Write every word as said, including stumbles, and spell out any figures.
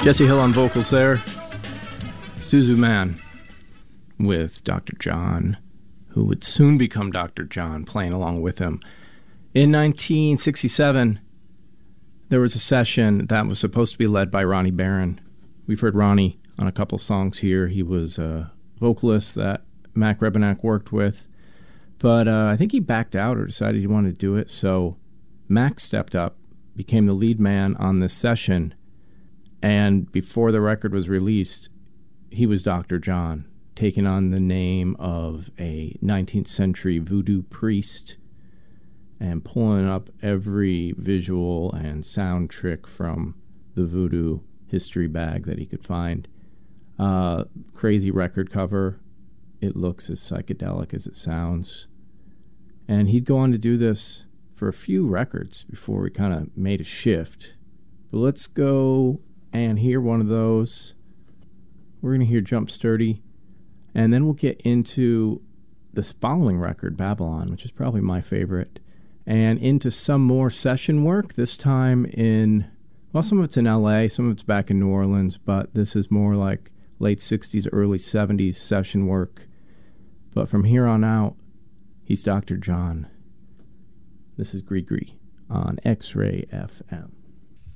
Jesse Hill on vocals there. Zuzu Man with Doctor John, who would soon become Doctor John, playing along with him. In nineteen sixty-seven, there was a session that was supposed to be led by Ronnie Barron. We've heard Ronnie on a couple songs here. He was a vocalist that Mac Rebennack worked with. But uh, I think he backed out or decided he wanted to do it. So Mac stepped up, became the lead man on this session. And before the record was released, he was Doctor John, taking on the name of a nineteenth century voodoo priest and pulling up every visual and sound trick from the voodoo history bag that he could find. Uh, crazy record cover. It looks as psychedelic as it sounds. And he'd go on to do this for a few records before we kind of made a shift. But let's go and hear one of those. We're going to hear Jump Sturdy. And then we'll get into this following record, Babylon, which is probably my favorite. And into some more session work, this time in, well, some of it's in L A, some of it's back in New Orleans, but this is more like late sixties, early seventies session work. But from here on out, he's Doctor John. This is Gree Gree on X-Ray F M.